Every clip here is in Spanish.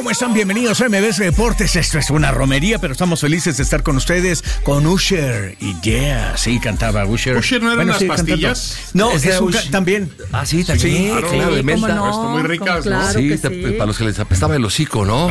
¿Cómo están? Bienvenidos a MBS Deportes. Esto es una romería, pero estamos felices de estar con ustedes, con Usher. Y sí, cantaba Usher. ¿Usher no eran unas pastillas? Cantando. No, es también. Ah, sí, también. Sí, claro, de menta. No, muy ricas, claro, ¿no? Sí, para los que les apestaba el hocico, ¿no?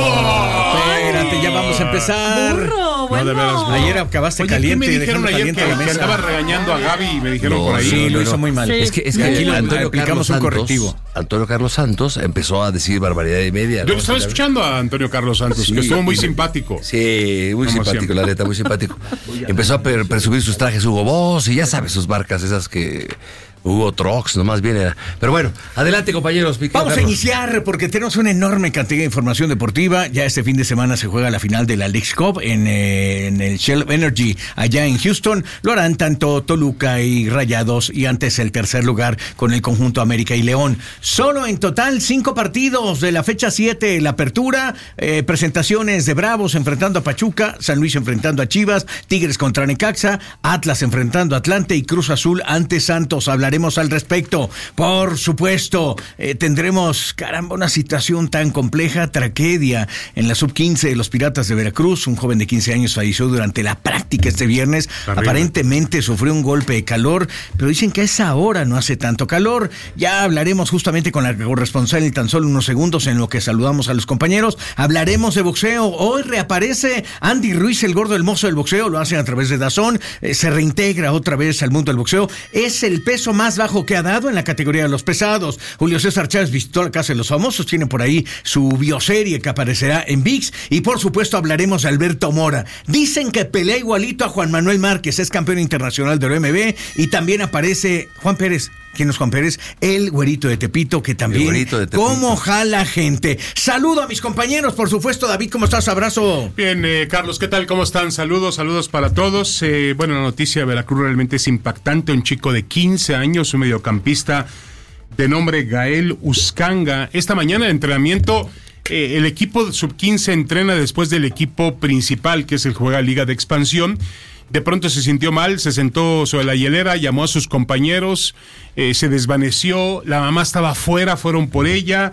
Espérate, ya vamos a empezar. Burro, bueno. No, de veras, ayer acabaste caliente. ¿Qué me dijeron ayer que andaba regañando a Gaby y me dijeron por ahí? Sí, lo hizo muy mal. Sí. Es que aquí aplicamos un correctivo. Antonio Carlos Santos empezó a decir barbaridad y media. Yo lo estaba escuchando a Antonio Carlos Santos, que estuvo muy simpático. Sí, muy simpático, siempre. La neta, muy simpático. Empezó a presumir sus trajes Hugo Boss y ya sabes, sus marcas esas que... Hugo Trox, nomás viene. Pero bueno, adelante, compañeros. Vamos a iniciar porque tenemos una enorme cantidad de información deportiva. Ya este fin de semana se juega la final de la Leagues Cup en el Shell Energy allá en Houston. Lo harán tanto Toluca y Rayados, y antes el tercer lugar con el conjunto América y León. Solo en total 5 partidos de la fecha 7, la apertura, presentaciones de Bravos enfrentando a Pachuca, San Luis enfrentando a Chivas, Tigres contra Necaxa, Atlas enfrentando a Atlante y Cruz Azul ante Santos. Hablaremos al respecto. Por supuesto, tendremos, una situación tan compleja, tragedia en la sub-15 de los Piratas de Veracruz. Un joven de 15 años falleció durante la práctica este viernes. Aparentemente sufrió un golpe de calor, pero dicen que a esa hora no hace tanto calor. Ya hablaremos justamente con la corresponsal en tan solo unos segundos, en lo que saludamos a los compañeros. Hablaremos de boxeo. Hoy reaparece Andy Ruiz, el gordo, el mozo del boxeo. Lo hacen a través de DAZN. Se reintegra otra vez al mundo del boxeo. Es el peso más bajo que ha dado en la categoría de los pesados. Julio César Chávez visitó la Casa de los Famosos, tiene por ahí su bioserie que aparecerá en ViX, y por supuesto hablaremos de Alberto Mora. Dicen que pelea igualito a Juan Manuel Márquez, es campeón internacional del OMB, y también aparece Juan Pérez. ¿Quién es Juan Pérez? El güerito de Tepito, que también, ¿cómo jala gente? Saludo a mis compañeros, por supuesto. David, ¿cómo estás? Abrazo. Bien, Carlos, ¿qué tal? ¿Cómo están? Saludos para todos. Bueno, la noticia de Veracruz realmente es impactante. Un chico de 15 años, un mediocampista de nombre Gael Uscanga. Esta mañana el entrenamiento, el equipo sub-15 entrena después del equipo principal, que es el que juega Liga de Expansión. De pronto se sintió mal, se sentó sobre la hielera, llamó a sus compañeros, se desvaneció, la mamá estaba afuera, fueron por ella,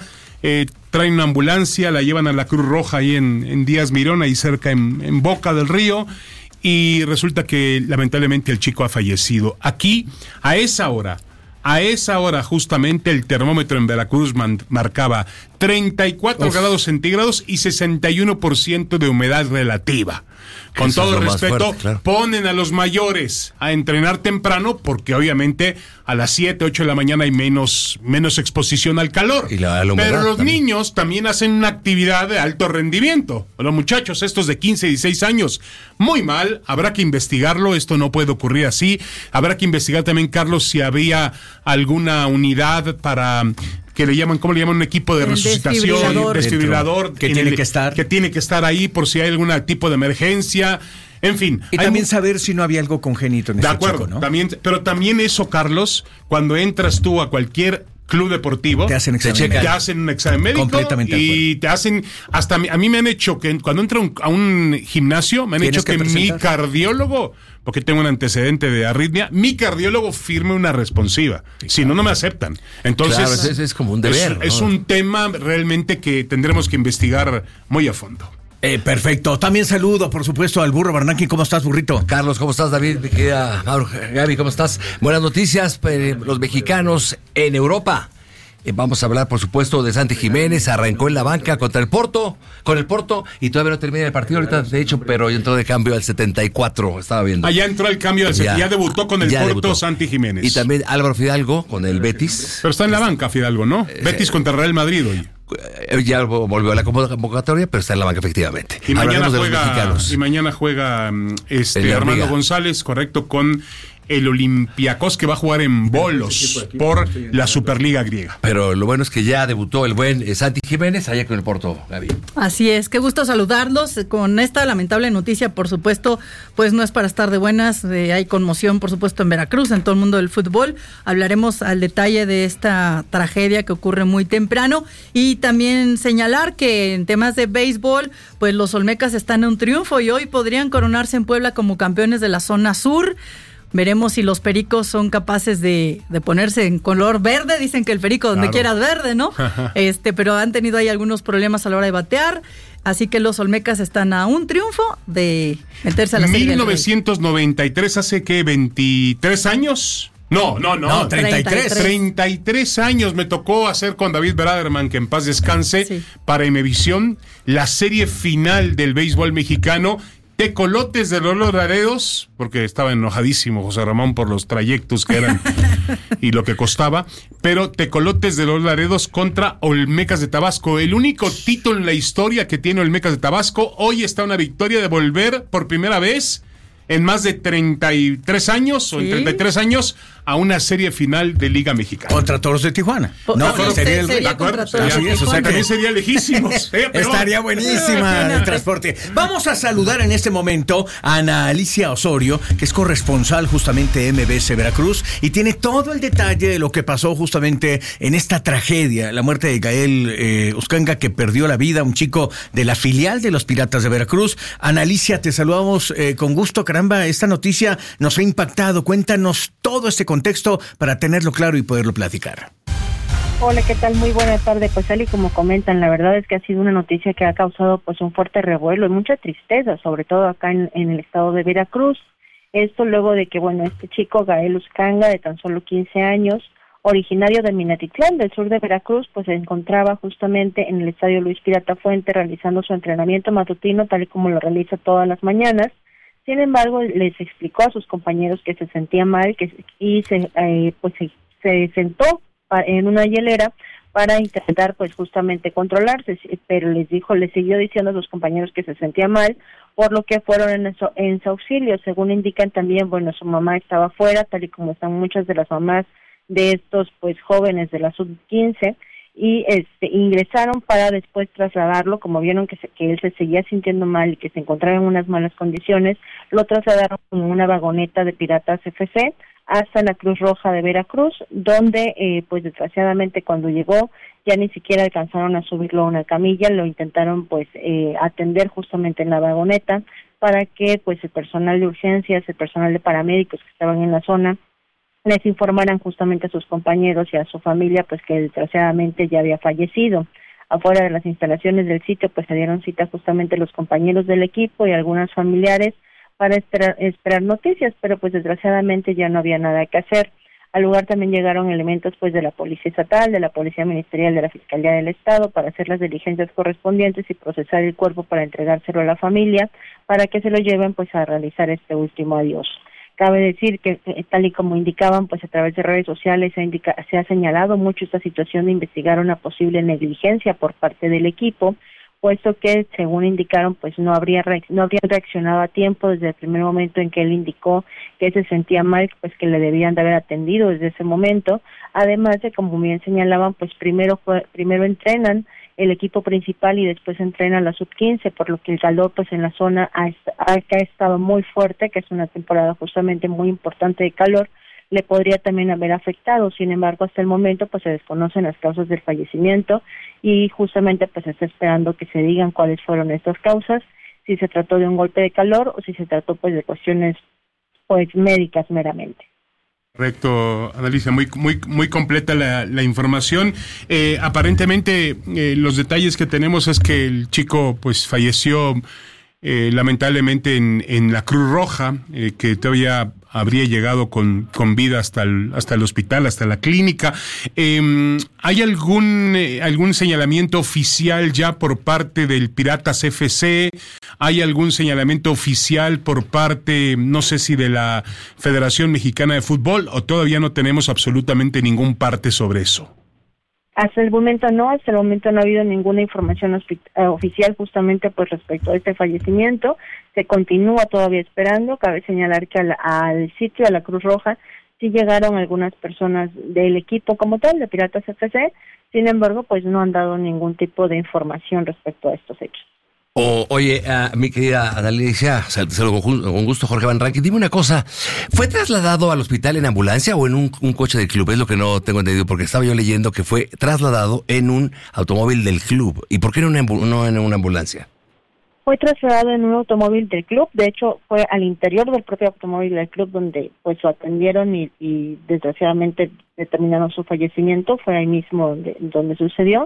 traen una ambulancia, la llevan a la Cruz Roja ahí en Díaz Mirón, ahí cerca en Boca del Río, y resulta que lamentablemente el chico ha fallecido. Aquí, a esa hora justamente el termómetro en Veracruz marcaba 34 grados centígrados y 61% de humedad relativa. Con todo respeto, fuerte, claro. Ponen a los mayores a entrenar temprano porque obviamente a las 7, 8 de la mañana hay menos exposición al calor. Y la humedad, pero los niños también hacen una actividad de alto rendimiento. Los muchachos estos de 15, 16 años, muy mal, habrá que investigarlo, esto no puede ocurrir así. Habrá que investigar también, Carlos, si había alguna unidad para... que le llaman, ¿cómo le llaman? Un equipo de resucitación, desfibrilador que tiene que estar ahí por si hay algún tipo de emergencia, en fin. Y también saber si no había algo congénito en ese chico, ¿no? Pero también eso, Carlos, cuando entras tú a cualquier club deportivo, te hacen un examen médico. Completamente. Y te hacen, hasta a mí me han hecho que cuando entro a un gimnasio, me han hecho que mi cardiólogo, porque tengo un antecedente de arritmia, mi cardiólogo firme una responsiva. Sí, si no me aceptan. Entonces, claro, es como un deber. Es un tema realmente que tendremos que investigar muy a fondo. Perfecto. También saludo, por supuesto, al Burro Barnaqui. ¿Cómo estás, burrito? Carlos, ¿cómo estás, David? Mi querida Mauro, Gaby, ¿cómo estás? Buenas noticias, los mexicanos en Europa. Vamos a hablar, por supuesto, de Santi Jiménez. Arrancó en la banca con el Porto, y todavía no termina el partido ahorita, de hecho, pero entró de cambio al 74, estaba viendo. Allá entró el cambio al 74, ya debutó con el Porto Santi Jiménez. Y también Álvaro Fidalgo con el Betis. Pero está en la banca Fidalgo, ¿no? Betis contra Real Madrid hoy. Ya volvió a la convocatoria, pero está en la banca, efectivamente. Y mañana juega Armando González, correcto, con el Olympiacos, que va a jugar en bolos por la Superliga griega. Pero lo bueno es que ya debutó el buen Santi Jiménez allá con el Porto, Gaby. Así es, qué gusto saludarlos. Con esta lamentable noticia, por supuesto, pues no es para estar de buenas. Hay conmoción, por supuesto, en Veracruz, en todo el mundo del fútbol. Hablaremos al detalle de esta tragedia que ocurre muy temprano, y también señalar que en temas de béisbol, pues los Olmecas están en un triunfo y hoy podrían coronarse en Puebla como campeones de la zona sur. veremos si los pericos son capaces de ponerse en color verde. Dicen que el perico donde quieras verde, ¿no? Pero han tenido ahí algunos problemas a la hora de batear. Así que los Olmecas están a un triunfo de meterse a la Serie 1993, hace que 23 años. No, 33. 33 años me tocó hacer con David Braderman, que en paz descanse, para Imevisión, la serie final del béisbol mexicano. Tecolotes de los Laredos, porque estaba enojadísimo José Ramón por los trayectos que eran y lo que costaba, pero Tecolotes de los Laredos contra Olmecas de Tabasco, el único título en la historia que tiene Olmecas de Tabasco. Hoy está una victoria de volver por primera vez en más de 33 años, o en 33 años, a una serie final de Liga Mexicana. Contra Toros de Tijuana. Sería contra Toros de Tijuana. También sería lejísimos. Pero estaría buenísima el transporte. Vamos a saludar en este momento a Ana Alicia Osorio, que es corresponsal justamente de MBS Veracruz, y tiene todo el detalle de lo que pasó justamente en esta tragedia, la muerte de Gael Uscanga, que perdió la vida, un chico de la filial de los Piratas de Veracruz. Ana Alicia, te saludamos con gusto. Caramba, esta noticia nos ha impactado. Cuéntanos todo este contexto para tenerlo claro y poderlo platicar. Hola, ¿qué tal? Muy buena tarde. Pues tal y como comentan, la verdad es que ha sido una noticia que ha causado pues un fuerte revuelo y mucha tristeza, sobre todo acá en el estado de Veracruz. Esto luego de que, este chico Gael Uscanga, de tan solo 15 años, originario de Minatitlán, del sur de Veracruz, pues se encontraba justamente en el estadio Luis Pirata Fuente realizando su entrenamiento matutino, tal y como lo realiza todas las mañanas. Sin embargo, les explicó a sus compañeros que se sentía mal y se sentó en una hielera para intentar pues justamente controlarse, pero les siguió diciendo a sus compañeros que se sentía mal, por lo que fueron en su auxilio. Según indican también, su mamá estaba fuera, tal y como están muchas de las mamás de estos pues jóvenes de la sub-15, y ingresaron para después trasladarlo. Como vieron que él se seguía sintiendo mal y que se encontraba en unas malas condiciones, lo trasladaron con una vagoneta de Piratas FC hasta la Cruz Roja de Veracruz, donde pues desgraciadamente cuando llegó ya ni siquiera alcanzaron a subirlo a una camilla, lo intentaron atender justamente en la vagoneta para que pues el personal de urgencias, el personal de paramédicos que estaban en la zona les informaran justamente a sus compañeros y a su familia pues que desgraciadamente ya había fallecido. Afuera de las instalaciones del sitio pues se dieron cita justamente los compañeros del equipo y algunos familiares para esperar noticias, pero pues desgraciadamente ya no había nada que hacer. Al lugar también llegaron elementos pues de la Policía Estatal, de la Policía Ministerial, de la Fiscalía del Estado para hacer las diligencias correspondientes y procesar el cuerpo para entregárselo a la familia para que se lo lleven pues a realizar este último adiós. Cabe decir que, tal y como indicaban, pues a través de redes sociales se ha señalado mucho esta situación de investigar una posible negligencia por parte del equipo, puesto que, según indicaron, pues no habrían reaccionado a tiempo desde el primer momento en que él indicó que se sentía mal, pues que le debían de haber atendido desde ese momento. Además de, como bien señalaban, pues primero entrenan el equipo principal y después entrenan la sub-15, por lo que el calor pues en la zona ha estado muy fuerte, que es una temporada justamente muy importante de calor, le podría también haber afectado. Sin embargo, hasta el momento pues se desconocen las causas del fallecimiento y justamente pues se está esperando que se digan cuáles fueron estas causas, si se trató de un golpe de calor o si se trató pues de cuestiones pues médicas meramente. Correcto, Analicia, muy completa la información. Aparentemente los detalles que tenemos es que el chico pues falleció lamentablemente en la Cruz Roja, que todavía habría llegado con vida hasta el hospital, hasta la clínica. ¿Hay algún señalamiento oficial ya por parte del Piratas FC? ¿Hay algún señalamiento oficial por parte, no sé si de la Federación Mexicana de Fútbol, o todavía no tenemos absolutamente ningún parte sobre eso? Hasta el momento no ha habido ninguna información oficial justamente pues respecto a este fallecimiento. Se continúa todavía esperando. Cabe señalar que al sitio, a la Cruz Roja, sí llegaron algunas personas del equipo como tal, de Piratas FC. Sin embargo, pues no han dado ningún tipo de información respecto a estos hechos. Oye, mi querida Analicia, saludo con gusto, Jorge Van Rankin. Dime una cosa, ¿fue trasladado al hospital en ambulancia o en un coche del club? Es lo que no tengo entendido, porque estaba yo leyendo que fue trasladado en un automóvil del club. ¿Y por qué no en una ambulancia? Fue trasladado en un automóvil del club, de hecho fue al interior del propio automóvil del club donde pues lo atendieron y desgraciadamente determinaron su fallecimiento, fue ahí mismo donde sucedió.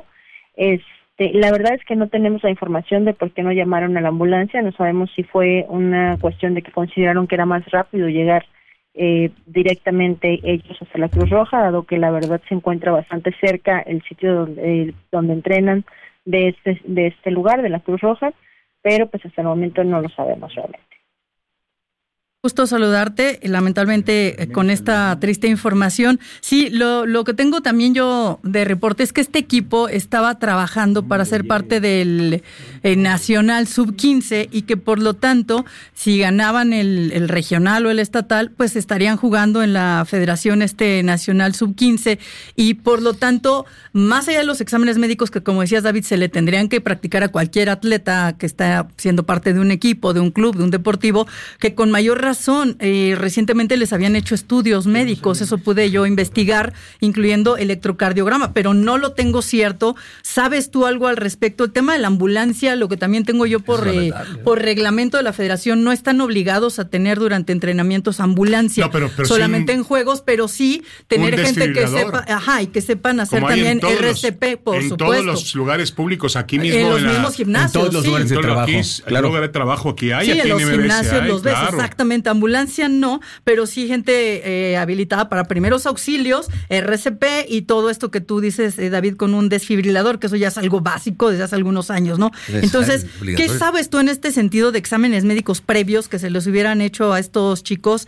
La verdad es que no tenemos la información de por qué no llamaron a la ambulancia, no sabemos si fue una cuestión de que consideraron que era más rápido llegar directamente ellos hasta la Cruz Roja, dado que la verdad se encuentra bastante cerca el sitio donde entrenan de este lugar, de la Cruz Roja, pero pues hasta el momento no lo sabemos realmente. Gusto saludarte, lamentablemente con esta triste información. Sí, lo que tengo también yo de reporte es que este equipo estaba trabajando para ser parte del Nacional Sub-15 y que por lo tanto, si ganaban el regional o el estatal, pues estarían jugando en la Federación Nacional Sub-15 y por lo tanto, más allá de los exámenes médicos que como decías David, se le tendrían que practicar a cualquier atleta que está siendo parte de un equipo, de un club, de un deportivo, que con mayor razón recientemente les habían hecho estudios médicos, eso pude yo investigar, incluyendo electrocardiograma, pero no lo tengo cierto. ¿Sabes tú algo al respecto? El tema de la ambulancia, lo que también tengo yo por reglamento de la federación, no están obligados a tener durante entrenamientos ambulancia, pero solamente sí en juegos, pero sí tener gente que sepa, y que sepan hacer también RCP, por supuesto. En todos los lugares públicos, aquí mismo. En los mismos gimnasios, en todos los lugares de trabajo. Claro. Lugar de trabajo aquí hay. Sí, en los gimnasios los ves, claro. Exactamente. Ambulancia no, pero sí gente habilitada para primeros auxilios, RCP y todo esto que tú dices, David, con un desfibrilador, que eso ya es algo básico desde hace algunos años, ¿no? Entonces, ¿qué sabes tú en este sentido de exámenes médicos previos que se les hubieran hecho a estos chicos,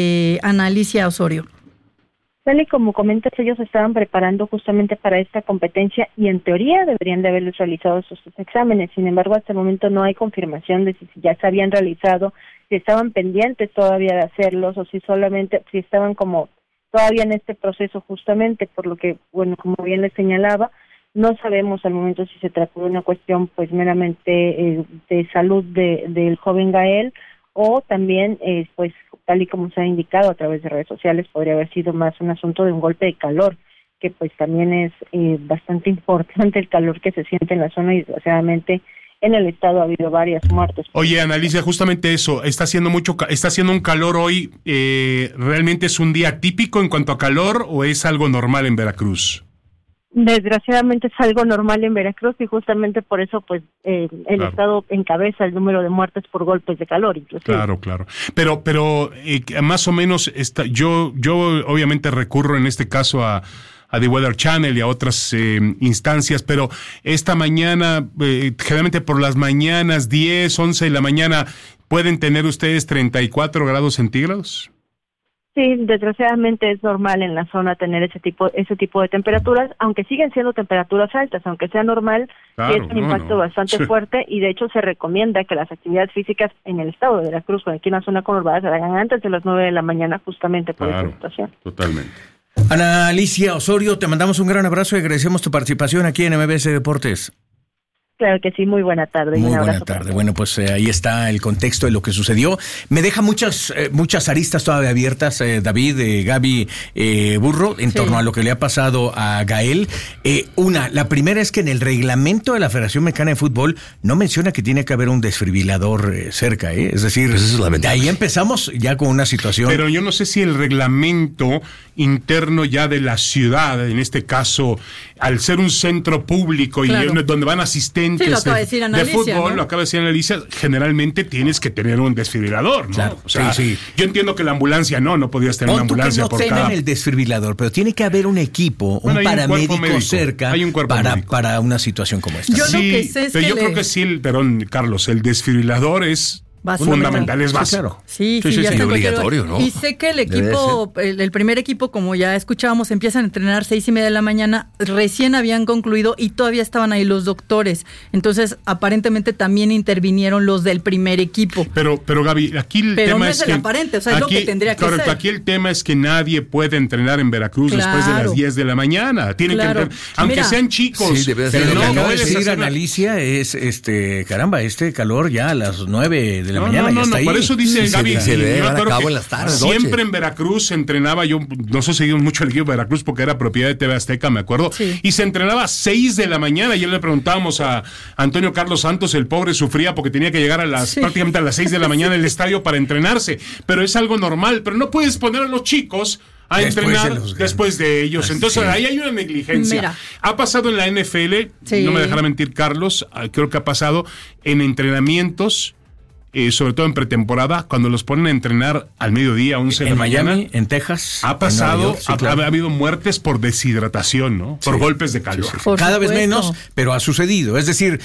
Ana Alicia Osorio? Tal y como comentas, ellos estaban preparando justamente para esta competencia y en teoría deberían de haberles realizado estos exámenes. Sin embargo, hasta el momento no hay confirmación de si ya se habían realizado, si estaban pendientes todavía de hacerlos o si solamente, si estaban como todavía en este proceso justamente, por lo que, bueno, como bien les señalaba, no sabemos al momento si se trató de una cuestión pues meramente de salud del joven Gael o también pues tal y como se ha indicado a través de redes sociales podría haber sido más un asunto de un golpe de calor, que pues también es bastante importante el calor que se siente en la zona y desgraciadamente en el estado ha habido varias muertes. Oye, Ana Alicia, justamente eso, está haciendo un calor hoy, ¿realmente es un día típico en cuanto a calor o es algo normal en Veracruz? Desgraciadamente es algo normal en Veracruz y justamente por eso pues el estado encabeza el número de muertes por golpes de calor inclusive. Claro. Pero más o menos yo obviamente recurro en este caso a The Weather Channel y a otras instancias, pero esta mañana, generalmente por las mañanas, 10, 11 de la mañana, ¿pueden tener ustedes 34 grados centígrados? Sí, desgraciadamente es normal en la zona tener ese tipo de temperaturas, aunque siguen siendo temperaturas altas, aunque sea normal, claro, es un impacto bastante fuerte y de hecho se recomienda que las actividades físicas en el estado de Veracruz, aquí en la zona conurbada, se hagan antes de las 9 de la mañana justamente por esta situación. Totalmente. Ana Alicia Osorio, te mandamos un gran abrazo y agradecemos tu participación aquí en MBS Deportes. Claro que sí, muy buena tarde. Muy buena tarde. Bueno, pues ahí está el contexto de lo que sucedió. Me deja muchas aristas todavía abiertas, David, Gaby, Burro, en torno a lo que le ha pasado a Gael. La primera es que en el reglamento de la Federación Mexicana de Fútbol no menciona que tiene que haber un desfibrilador cerca, Es decir, pues eso es de ahí empezamos ya con una situación. Pero yo no sé si el reglamento interno ya de la ciudad, en este caso, al ser un centro público y donde van asistentes de fútbol, ¿no? Lo acaba de decir Ana Alicia, generalmente tienes que tener un desfibrilador, ¿no? Claro, o sea, yo entiendo que la ambulancia no podías tener una ambulancia por cada... No tengan el desfibrilador, pero tiene que haber un equipo, un paramédico cerca para una situación como esta. Yo creo que sí, perdón, Carlos, el desfibrilador es... fundamental, es básico. Sí, obligatorio, ¿no? Y sé que el equipo, el primer equipo, como ya escuchábamos, empiezan a entrenar 6:30 de la mañana, recién habían concluido y todavía estaban ahí los doctores. Entonces, aparentemente también intervinieron los del primer equipo. Pero Gaby, aquí el tema no es que... aparente, o sea, es lo que tendría que ser. Aquí el tema es que nadie puede entrenar en Veracruz después de las 10 de la mañana. Tienen que entrenar, aunque sean chicos. Pero lo que acaba de decir Ana Alicia es, este calor ya a las 9 de la mañana. No, por eso dice Gaby. Se ve a cabo que en las tardes, siempre noche. en Veracruz se entrenaba, yo no sé, seguimos mucho el equipo de Veracruz porque era propiedad de TV Azteca, me acuerdo, y se entrenaba a 6 de la mañana. Ayer le preguntábamos a Antonio Carlos Santos, el pobre sufría porque tenía que llegar prácticamente a las 6 de la mañana al estadio para entrenarse, pero es algo normal, pero no puedes poner a los chicos a entrenar después de ellos. Entonces ahí hay una negligencia. Mira. Ha pasado en la NFL, no me dejará mentir Carlos, creo que ha pasado en entrenamientos, sobre todo en pretemporada, cuando los ponen a entrenar al mediodía, 11 de la mañana. En Miami, en Texas. Ha pasado, York, ha habido muertes por deshidratación, ¿no? Por golpes de calor. Cada vez menos, pero ha sucedido. Es decir,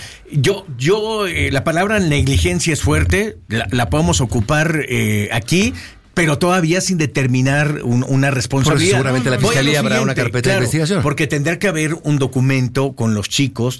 la palabra negligencia es fuerte, la podemos ocupar aquí, pero todavía sin determinar una responsabilidad. Seguramente la Fiscalía habrá una carpeta de investigación. Porque tendrá que haber un documento con los chicos,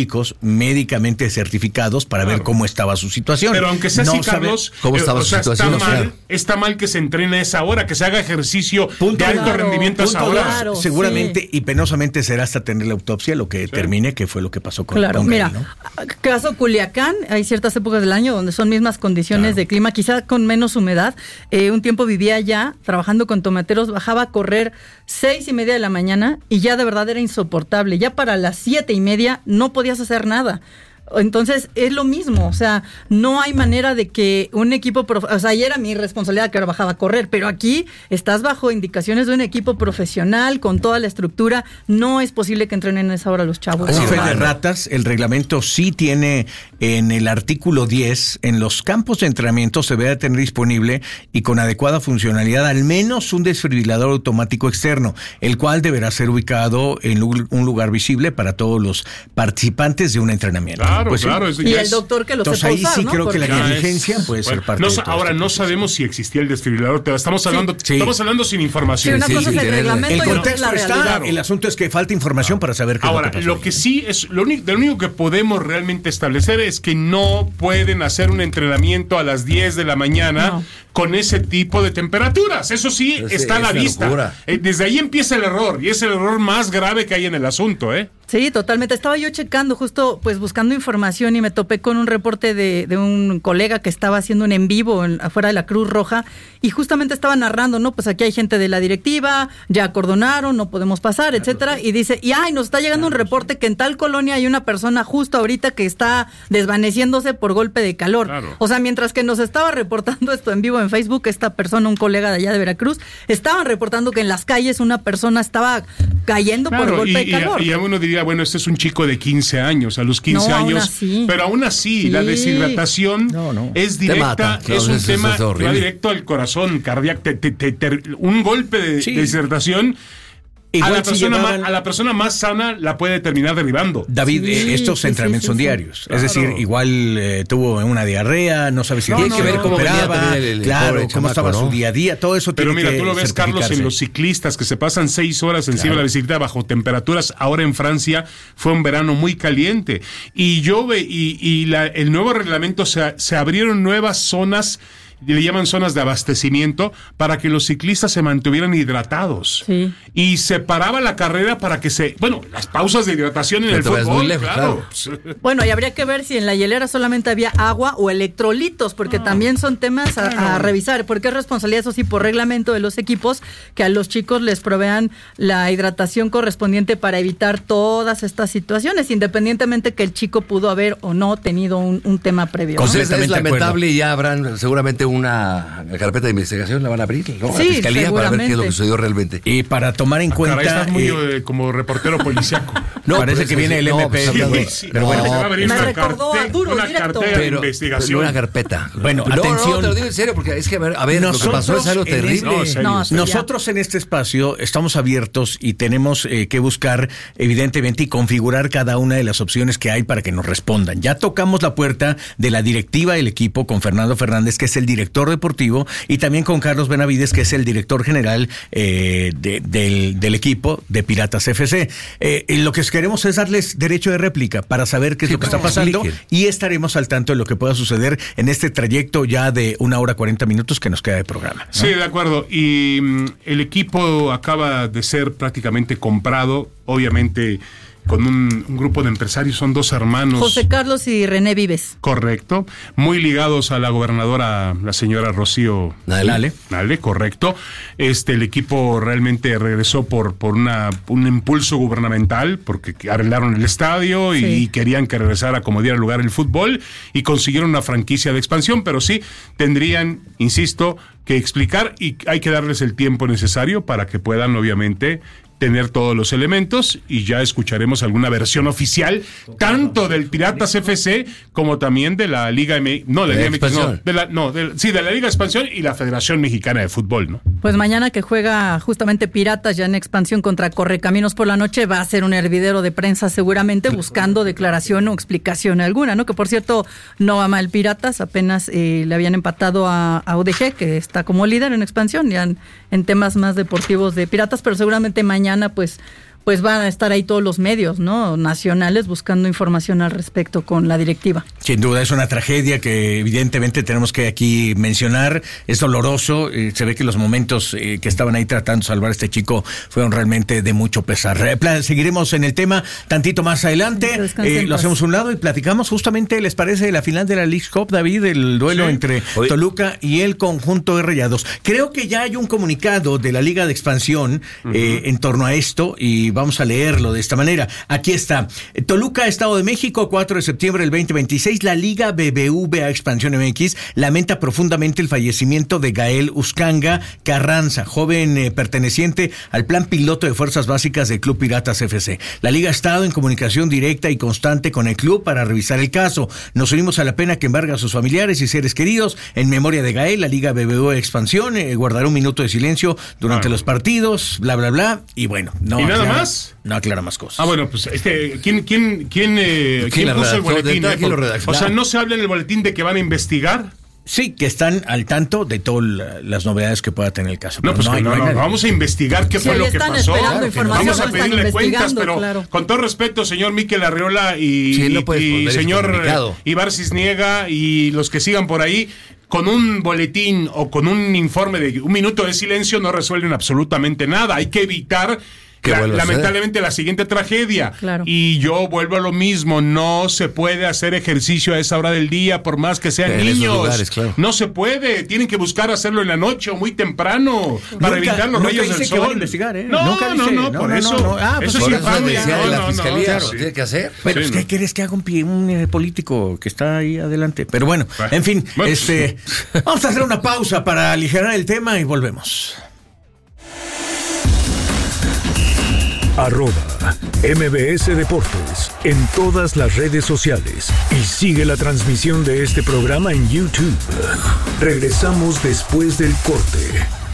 médicamente certificados para ver cómo estaba su situación. Pero aunque sea así, Carlos, ¿cómo estaba su situación? Está mal que se entrene a esa hora, que se haga ejercicio de alto rendimiento a esa hora. Claro, seguramente y penosamente será hasta tener la autopsia lo que determine qué fue lo que pasó con mira, ¿no? Caso Culiacán, hay ciertas épocas del año donde son mismas condiciones de clima, quizá con menos humedad. Un tiempo vivía allá trabajando con tomateros, bajaba a correr 6:30 de la mañana y ya de verdad era insoportable. Ya para las 7:30 no podías hacer nada. Entonces es lo mismo, o sea, no hay manera de que un equipo, o sea, ayer era mi responsabilidad que ahora bajaba a correr, pero aquí estás bajo indicaciones de un equipo profesional con toda la estructura, no es posible que entrenen a esa hora los chavos. Fe de ratas, el reglamento sí tiene en el artículo 10, en los campos de entrenamiento se debe tener disponible y con adecuada funcionalidad al menos un desfibrilador automático externo, el cual deberá ser ubicado en un lugar visible para todos los participantes de un entrenamiento. Claro, pues claro. Y el doctor que lo sepa ahí usar, sí ¿no? creo que la Porque negligencia puede ser parte de todo. Ahora no sabemos si existía el desfibrilador. Estamos hablando sin información. Sí, una cosa es el reglamento y otra es la realidad. Claro. El asunto es que falta información para saber qué ahora, es lo que pasó. lo que sí es, lo único que podemos realmente establecer es que no pueden hacer un entrenamiento a las 10 de la mañana con ese tipo de temperaturas. Eso sí, está a la vista. Desde ahí empieza el error, y es el error más grave que hay en el asunto, ¿eh? Sí, totalmente. Estaba yo checando, justo pues buscando información y me topé con un reporte de un colega que estaba haciendo un en vivo afuera de la Cruz Roja y justamente estaba narrando, ¿no? Pues aquí hay gente de la directiva, ya acordonaron, no podemos pasar, etcétera. Y dice, nos está llegando un reporte que en tal colonia hay una persona justo ahorita que está desvaneciéndose por golpe de calor. Claro. O sea, mientras que nos estaba reportando esto en vivo en Facebook, esta persona, un colega de allá de Veracruz, estaban reportando que en las calles una persona estaba cayendo por golpe de calor. Y uno diría, bueno, este es un chico de 15 años, a los 15 años, pero aún así, la deshidratación es directa, es un tema que va directo al corazón cardíaco, un golpe de deshidratación. A la persona más sana la puede terminar derribando. David, estos entrenamientos son diarios. Claro. Es decir, igual tuvo una diarrea, no sabe si tiene que ver cómo venía cómo estaba su día a día, todo eso tiene que Pero mira, tú lo ves, Carlos, en los ciclistas que se pasan 6 horas encima de la bicicleta bajo temperaturas. Ahora en Francia fue un verano muy caliente. Y el nuevo reglamento se abrieron nuevas zonas, le llaman zonas de abastecimiento, para que los ciclistas se mantuvieran hidratados. Sí. Y se paraba la carrera para que las pausas de hidratación en el fútbol, muy lejos, claro. Bueno, y habría que ver si en la hielera solamente había agua o electrolitos, porque también son temas a revisar, porque es responsabilidad, eso sí, por reglamento de los equipos, que a los chicos les provean la hidratación correspondiente para evitar todas estas situaciones, independientemente que el chico pudo haber o no tenido un tema previo. Es lamentable y ya habrán seguramente una carpeta de investigación, la van a abrir, ¿no? Sí, la Fiscalía para ver qué es lo que sucedió realmente. Y para tomar en cuenta... Estás muy como reportero policiaco. No, parece que viene el MP. Pero bueno, me recordó a Duro, una cartera de investigación. Una carpeta. Bueno, atención. No, te lo digo en serio, porque es que, a ver, lo que pasó es algo terrible. Nosotros en este espacio estamos abiertos y tenemos que buscar, evidentemente, y configurar cada una de las opciones que hay para que nos respondan. Ya tocamos la puerta de la directiva del equipo con Fernando Fernández, que es el director deportivo, y también con Carlos Benavides, que es el director general del equipo de Piratas FC. Lo que queremos es darles derecho de réplica para saber qué es lo que está pasando y estaremos al tanto de lo que pueda suceder en este trayecto ya de 1 hora 40 minutos que nos queda de programa, ¿no? Sí, de acuerdo. Y el equipo acaba de ser prácticamente comprado. Obviamente con un grupo de empresarios, son 2 hermanos. José Carlos y René Vives. Correcto, muy ligados a la gobernadora, la señora Rocío Nale, correcto. El equipo realmente regresó por un impulso gubernamental, porque arreglaron el estadio y querían que regresara como diera lugar el fútbol, y consiguieron una franquicia de expansión, pero sí tendrían, insisto, que explicar, y hay que darles el tiempo necesario para que puedan, obviamente, tener todos los elementos, y ya escucharemos alguna versión oficial tanto del Piratas FC como también de la Liga de la Liga de Expansión y la Federación Mexicana de Fútbol, ¿no? Pues mañana que juega justamente Piratas ya en expansión contra Correcaminos por la noche, va a ser un hervidero de prensa seguramente buscando declaración o explicación alguna, ¿no? Que por cierto no va mal Piratas, apenas le habían empatado a UDG, que está como líder en expansión, ya en temas más deportivos de Piratas, pero seguramente mañana pues van a estar ahí todos los medios, ¿no?, nacionales buscando información al respecto con la directiva. Sin duda es una tragedia que evidentemente tenemos que aquí mencionar, es doloroso, se ve que los momentos que estaban ahí tratando de salvar a este chico fueron realmente de mucho pesar. Seguiremos en el tema tantito más adelante, lo hacemos a un lado y platicamos justamente, ¿les parece la final de la Leagues Cup, David? El duelo entre Toluca y el conjunto de Rayados. Creo que ya hay un comunicado de la Liga de Expansión en torno a esto, y vamos a leerlo de esta manera. Aquí está. Toluca, Estado de México, 4 de septiembre del 2026. La Liga BBVA Expansión MX lamenta profundamente el fallecimiento de Gael Uscanga Carranza, joven perteneciente al plan piloto de fuerzas básicas del Club Piratas FC. La Liga ha estado en comunicación directa y constante con el club para revisar el caso. Nos unimos a la pena que embarga a sus familiares y seres queridos. En memoria de Gael, la Liga BBVA Expansión guardará un minuto de silencio durante los partidos, bla, bla, bla. Y bueno, no. ¿Y nada más? No aclara más cosas. Bueno, pues ¿quién puso el boletín? O sea, ¿no se habla en el boletín de que van a investigar? Sí, que están al tanto de todas las novedades que pueda tener el caso. No, pues no, vamos a investigar qué fue lo que pasó. Vamos a pedirle cuentas, pero con todo respeto, señor Miquel Arriola y señor Ibar Cisniega y los que sigan por ahí, con un boletín o con un informe de un minuto de silencio no resuelven absolutamente nada. Hay que evitar lamentablemente la siguiente tragedia. Claro. Y yo vuelvo a lo mismo, no se puede hacer ejercicio a esa hora del día por más que sean niños. Lugares, claro. No se puede, tienen que buscar hacerlo en la noche o muy temprano para evitar los rayos del sol. Que van a investigar, ¿eh? No, por eso. Eso es infame. La fiscalía lo tiene que hacer. Bueno, ¿qué quieres que haga un político que está ahí adelante? Pero bueno, en fin, vamos a hacer una pausa para aligerar el tema y volvemos. @MBS Deportes en todas las redes sociales y sigue la transmisión de este programa en YouTube. Regresamos después del corte.